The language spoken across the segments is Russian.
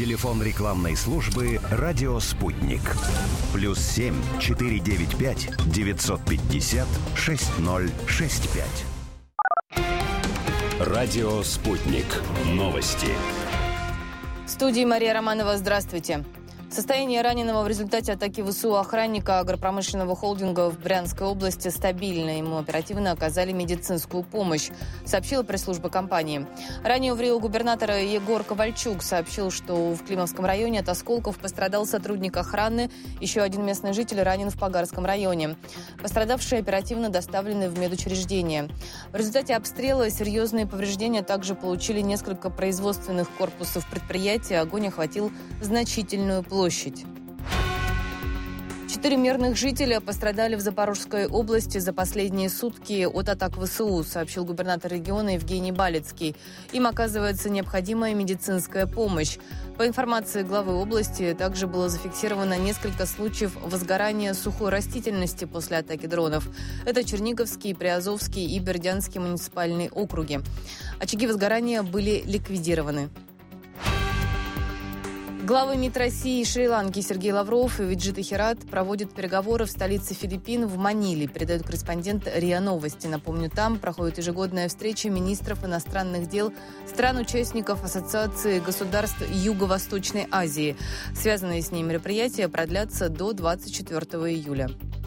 Телефон рекламной службы «Радио Спутник». +7 495 950 6065. «Радио Спутник». Новости. В студии Мария Романова. Здравствуйте. Состояние раненого в результате атаки ВСУ охранника агропромышленного холдинга в Брянской области стабильно. Ему оперативно оказали медицинскую помощь, сообщила пресс-служба компании. Ранее в Рио губернатор Егор Ковальчук сообщил, что в Климовском районе от осколков пострадал сотрудник охраны. Еще один местный житель ранен в Пагарском районе. Пострадавшие оперативно доставлены в медучреждение. В результате обстрела серьезные повреждения также получили несколько производственных корпусов предприятия. Огонь охватил значительную площадь. 4 мирных жителя пострадали в Запорожской области за последние сутки от атак ВСУ, сообщил губернатор региона Евгений Балицкий. Им оказывается необходимая медицинская помощь. По информации главы области, также было зафиксировано несколько случаев возгорания сухой растительности после атаки дронов. Это Черниговский, Приазовский и Бердянский муниципальные округи. Очаги возгорания были ликвидированы. Главы МИД России и Шри-Ланки Сергей Лавров и Виджи Тахират проводят переговоры в столице Филиппин в Маниле, передает корреспондент РИА Новости. Напомню, там проходит ежегодная встреча министров иностранных дел стран-участников Ассоциации государств Юго-Восточной Азии. Связанные с ней мероприятия продлятся до 24 июля.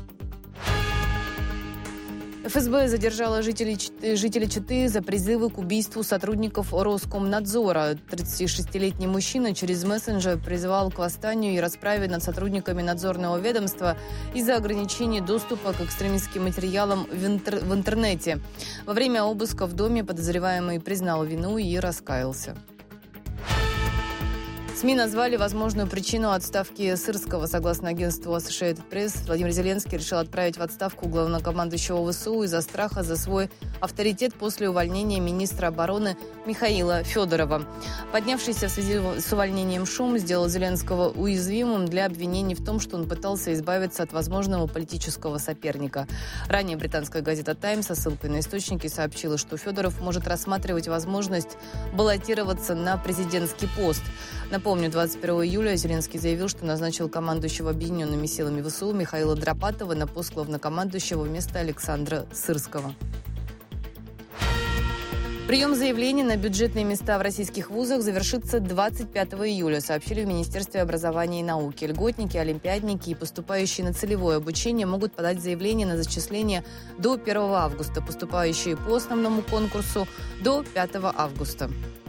ФСБ задержала жителей Читы за призывы к убийству сотрудников Роскомнадзора. 36-летний мужчина через мессенджер призывал к восстанию и расправе над сотрудниками надзорного ведомства из-за ограничения доступа к экстремистским материалам в интернете. Во время обыска в доме подозреваемый признал вину и раскаялся. СМИ назвали возможную причину отставки Сырского. Согласно агентству Associated Press, Владимир Зеленский решил отправить в отставку главнокомандующего ВСУ из-за страха за свой авторитет после увольнения министра обороны Михаила Федорова. Поднявшийся в связи с увольнением шум сделал Зеленского уязвимым для обвинений в том, что он пытался избавиться от возможного политического соперника. Ранее британская газета «Таймс» со ссылкой на источники сообщила, что Федоров может рассматривать возможность баллотироваться на президентский пост. Напомню, 21 июля Зеленский заявил, что назначил командующего объединенными силами ВСУ Михаила Драпатова на пост главнокомандующего вместо Александра Сырского. Прием заявлений на бюджетные места в российских вузах завершится 25 июля, сообщили в Министерстве образования и науки. Льготники, олимпиадники и поступающие на целевое обучение могут подать заявление на зачисление до 1 августа, поступающие по основному конкурсу до 5 августа.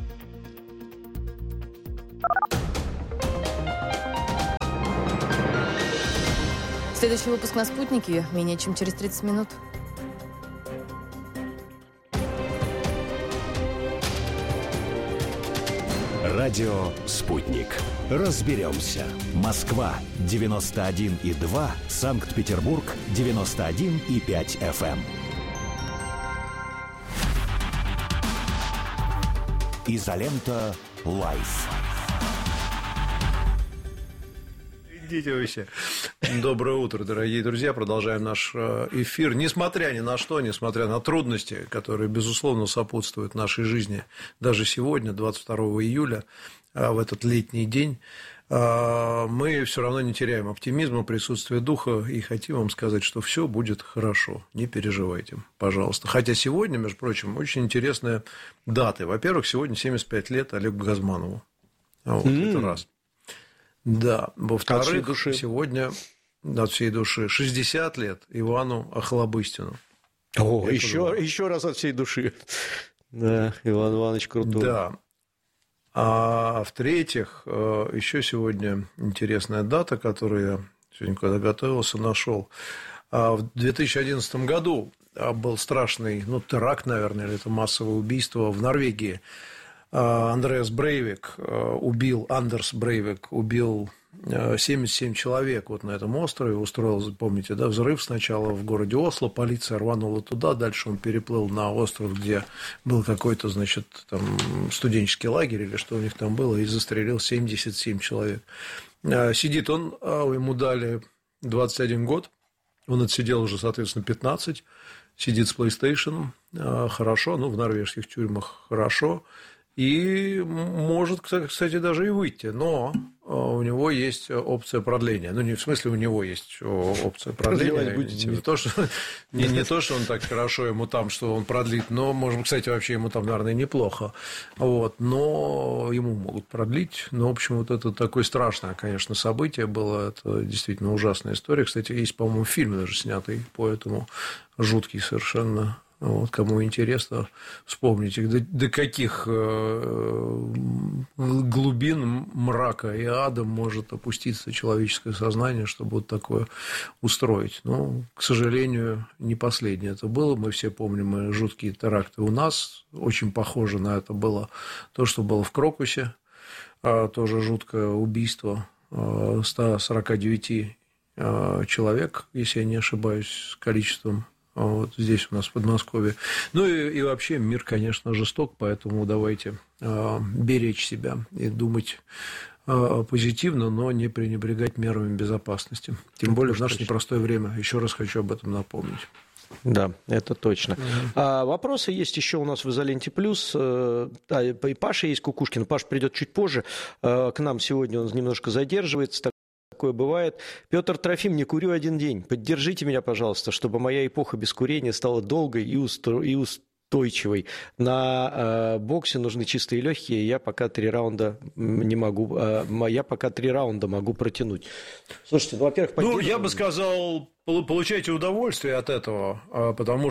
Следующий выпуск на «Спутнике» менее чем через 30 минут. Радио «Спутник». Разберемся. Москва 91,2, Санкт-Петербург 91,5 FM. Изолента Лайф. Идите вообще. Доброе утро, дорогие друзья. Продолжаем наш эфир. Несмотря ни на что, несмотря на трудности, которые, безусловно, сопутствуют нашей жизни, даже сегодня, 22 июля, в этот летний день, мы все равно не теряем оптимизма, присутствия духа и хотим вам сказать, что все будет хорошо. Не переживайте, пожалуйста. Хотя сегодня, между прочим, очень интересные даты. Во-первых, сегодня 75 лет Олегу Газманову. Это раз. Да, во-вторых, сегодня от всей души 60 лет Ивану Охлобыстину. О, еще раз от всей души. Да, Иван Иванович крутой. Да. А в-третьих, еще сегодня интересная дата, которую я сегодня, когда готовился, нашел. В 2011 году был страшный, теракт, наверное, или это массовое убийство в Норвегии. Андерс Брейвик убил 77 человек вот на этом острове, устроил, помните, да, взрыв сначала в городе Осло, полиция рванула туда, дальше он переплыл на остров, где был какой-то, значит, там студенческий лагерь или что у них там было, и застрелил 77 человек. Сидит он, ему дали 21 год, он отсидел уже, соответственно, 15, сидит с PlayStation, хорошо, в норвежских тюрьмах хорошо. и может, кстати, даже и выйти, но у него есть опция продления. Ну, не в смысле, у него есть опция продления. Не то, что он так хорошо ему там, что он продлит, но, может быть, кстати, вообще ему там, наверное, неплохо. Вот, но ему могут продлить. Но, в общем, вот это такое страшное, конечно, событие было. Это действительно ужасная история. Кстати, есть, по-моему, фильм даже снятый по этому, жуткий совершенно. Вот, кому интересно, вспомните, до каких глубин мрака и ада может опуститься человеческое сознание, чтобы вот такое устроить. Но, к сожалению, не последнее это было. Мы все помним жуткие теракты у нас. Очень похоже на это было то, что было в Крокусе. Тоже жуткое убийство 149 человек, если я не ошибаюсь, количеством. Вот здесь у нас в Подмосковье. Ну и вообще мир, конечно, жесток, поэтому давайте беречь себя и думать позитивно, но не пренебрегать мерами безопасности. Тем более в наше непростое время. Еще раз хочу об этом напомнить. Да, это точно. Вопросы есть еще у нас в «Изоленте плюс». И Паша есть, Кукушкин. Паша придет чуть позже. К нам сегодня он немножко задерживается. Такое бывает. Петр Трофим, не курю один день. Поддержите меня, пожалуйста, чтобы моя эпоха без курения стала долгой и устойчивой. На боксе нужны чистые легкие. Я пока 3 раунда не могу. Я пока 3 раунда могу протянуть. Слушайте, ну, во-первых, я бы сказал, получайте удовольствие от этого, потому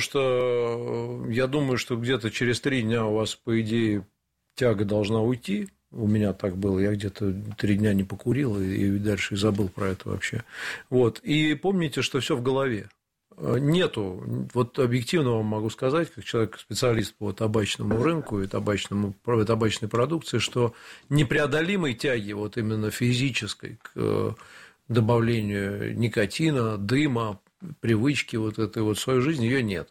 что я думаю, что где-то через 3 дня у вас, по идее, тяга должна уйти. У меня так было, я где-то 3 дня не покурил и дальше забыл про это вообще. Вот. И помните, что все в голове. Нету, вот объективно вам могу сказать, как человек-специалист по табачному рынку и табачной продукции, что непреодолимой тяги, вот именно физической, к добавлению никотина, дыма, привычки вот этой вот в свою жизнь, ее нет.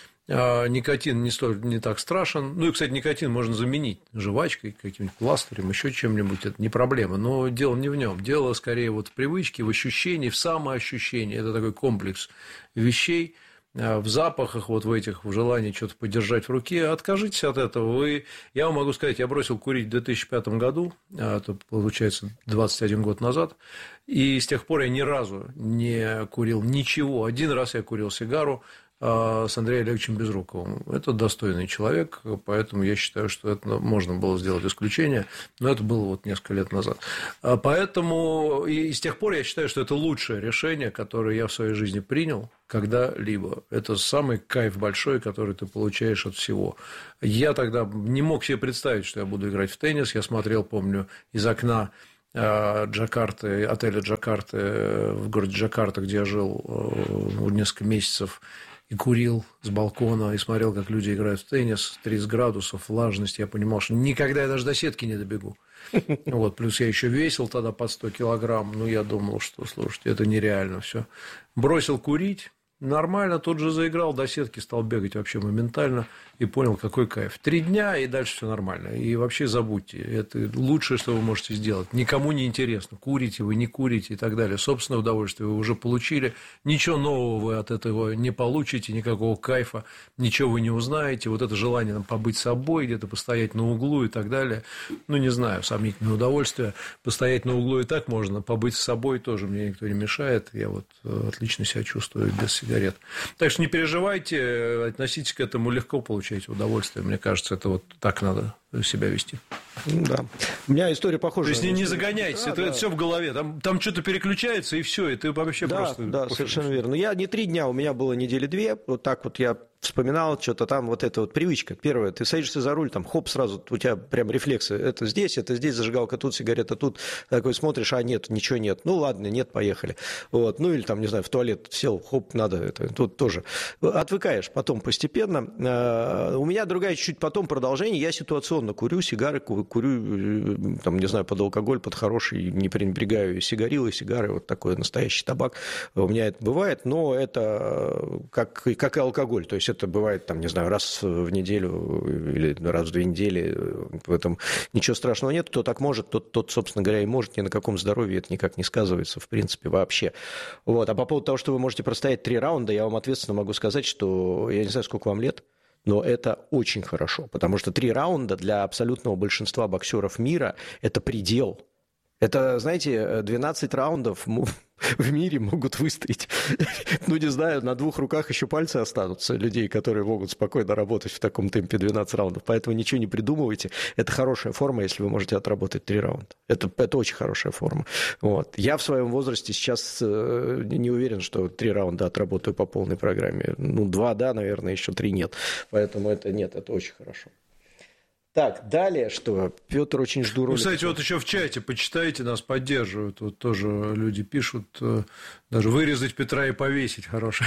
Никотин не так страшен. Ну и, кстати, никотин можно заменить жвачкой, каким-нибудь пластырем, еще чем-нибудь. Это не проблема. Но дело не в нем. Дело скорее вот в привычке, в ощущении, в самоощущении. Это такой комплекс вещей. В запахах, вот в этих, в желании что-то подержать в руке. Откажитесь от этого. Я вам могу сказать, я бросил курить в 2005 году, это, получается, 21 год назад, и с тех пор я ни разу не курил ничего. Один раз я курил сигару с Андреем Олеговичем Безруковым. Это достойный человек, поэтому я считаю, что это можно было сделать исключение, но это было вот несколько лет назад. Поэтому и с тех пор я считаю, что это лучшее решение, которое я в своей жизни принял когда-либо. Это самый кайф большой, который ты получаешь от всего. Я тогда не мог себе представить, что я буду играть в теннис. Я смотрел, помню, из окна Джакарты, отеля Джакарты в городе Джакарта, где я жил несколько месяцев, и курил с балкона, и смотрел, как люди играют в теннис, 30 градусов, влажность. Я понимал, что никогда я даже до сетки не добегу. Вот, плюс я еще весил тогда под 100 килограмм. Ну, я думал, что, слушайте, это нереально все. Бросил курить. Нормально, тут же заиграл, до сетки стал бегать вообще моментально и понял, какой кайф. 3 дня, и дальше все нормально. И вообще забудьте. Это лучшее, что вы можете сделать. Никому не интересно, курите вы, не курите и так далее. Собственное удовольствие вы уже получили. Ничего нового вы от этого не получите, никакого кайфа, ничего вы не узнаете. Вот это желание побыть собой, где-то постоять на углу и так далее. Ну, не знаю, сомнительное удовольствие. Постоять на углу и так можно, побыть с собой тоже мне никто не мешает. Я вот отлично себя чувствую без сигарет. Так что не переживайте, относитесь к этому легко, получайте удовольствие. Мне кажется, это вот так надо себя вести. Да. У меня история похожа. То есть не загоняйтесь, это все в голове. Там что-то переключается, и все, и ты вообще просто... Да, совершенно верно. Но я не 3 дня, у меня было недели 2. Вот так вот я вспоминал что-то там, вот эта вот привычка. Первое, ты садишься за руль, там, хоп, сразу у тебя прям рефлексы. Это здесь зажигалка, тут сигарета, тут. Такой смотришь, а нет, ничего нет. Ну, ладно, нет, поехали. Вот. Ну, или там, не знаю, в туалет сел, хоп, надо это. Тут тоже. Отвыкаешь потом постепенно. У меня другая чуть-чуть потом продолжение. Я ситуационно курю сигары, курю, там, не знаю, под алкоголь, под хороший, не пренебрегаю сигарилы, сигары, вот такой настоящий табак. У меня это бывает, но это как и алкоголь. То есть это бывает, там, не знаю, раз в неделю или раз в 2 недели. В этом ничего страшного нет. Кто так может, тот, собственно говоря, и может. Ни на каком здоровье это никак не сказывается, в принципе, вообще. Вот. А по поводу того, что вы можете простоять 3 раунда, я вам ответственно могу сказать, что я не знаю, сколько вам лет. Но это очень хорошо, потому что 3 раунда для абсолютного большинства боксеров мира – это предел. Это, знаете, 12 раундов в мире могут выстоять. Ну, не знаю, на 2 руках еще пальцы останутся людей, которые могут спокойно работать в таком темпе 12 раундов. Поэтому ничего не придумывайте. Это хорошая форма, если вы можете отработать 3 раунда. Это очень хорошая форма. Вот. Я в своем возрасте сейчас не уверен, что 3 раунда отработаю по полной программе. Ну, 2, да, наверное, еще 3 нет. Поэтому это очень хорошо. Так, далее что? Петр, очень жду ролика. Кстати, вот еще в чате почитайте, нас поддерживают. Вот тоже люди пишут, даже вырезать Петра и повесить хороший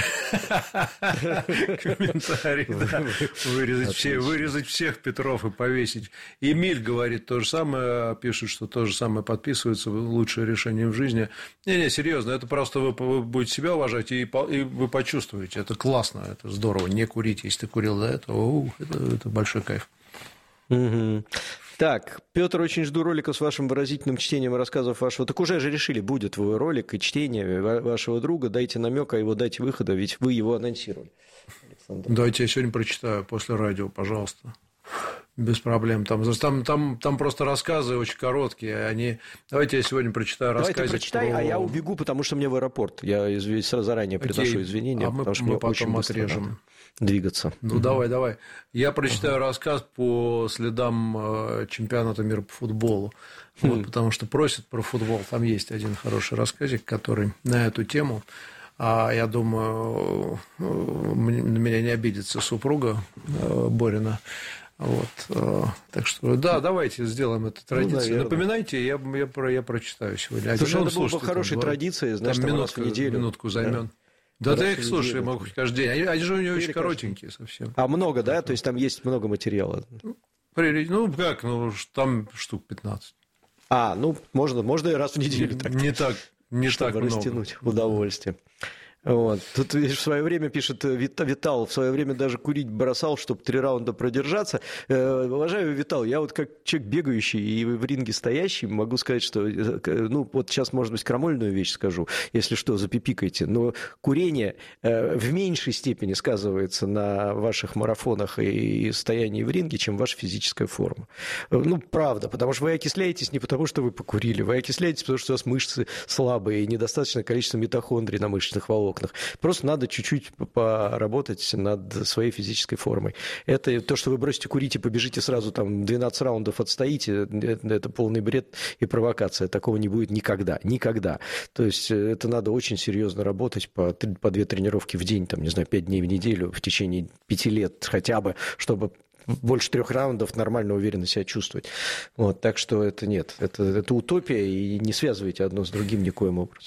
комментарий. Вырезать всех Петров и повесить. Эмиль говорит то же самое, пишет, что то же самое подписывается, лучшее решение в жизни. Не, серьезно, это просто вы будете себя уважать, и вы почувствуете. Это классно, это здорово. Не курить, если ты курил до этого, это большой кайф. Угу. Так, Петр, очень жду ролика с вашим выразительным чтением рассказов вашего. Так уже же решили, будет твой ролик и чтение вашего друга. Дайте намек о его дате выхода, ведь вы его анонсировали. Александр. Давайте я сегодня прочитаю после радио, пожалуйста. Без проблем. Там просто рассказы очень короткие. Давайте я сегодня прочитаю рассказы. Давай ты прочитай, а я убегу, потому что мне в аэропорт. Я сразу заранее приношу извинения, потому что мне очень быстро отрежем. Двигаться. Ну, давай. Я прочитаю рассказ по следам чемпионата мира по футболу. Вот, потому что просят про футбол. Там есть один хороший рассказик, который на эту тему. Я думаю, на меня не обидится супруга Борина. Вот. Так что, да, давайте сделаем эту традицию. Напоминайте, я прочитаю сегодня. Слушай, это было бы хорошей традицией, знаешь, там раз в неделю. Минутку займем. Да я их слушаю, я могу каждый день. Они же у него очень коротенькие совсем. А много, да? То есть там есть много материала? Там штук 15. Можно и раз в неделю. Не так чтобы много. Растянуть удовольствие. Вот. Тут, видишь, в свое время, пишет Витал, в свое время даже курить бросал, чтобы 3 раунда продержаться. Уважаемый Витал, я вот как человек бегающий и в ринге стоящий могу сказать, что, вот сейчас, может быть, крамольную вещь скажу, если что, запипикайте, но курение в меньшей степени сказывается на ваших марафонах и стоянии в ринге, чем ваша физическая форма. Правда, потому что вы окисляетесь не потому, что вы покурили, вы окисляетесь, потому что у вас мышцы слабые и недостаточное количество митохондрий на мышечных волокнах. Просто надо чуть-чуть поработать над своей физической формой. Это то, что вы бросите курить и побежите сразу, 12 раундов отстоите, это полный бред и провокация. Такого не будет никогда. Никогда. То есть это надо очень серьезно работать по 2 тренировки в день, 5 дней в неделю в течение 5 лет хотя бы, чтобы больше 3 раундов нормально, уверенно себя чувствовать. Вот, так что это нет. Это утопия, и не связывайте одно с другим никоим образом.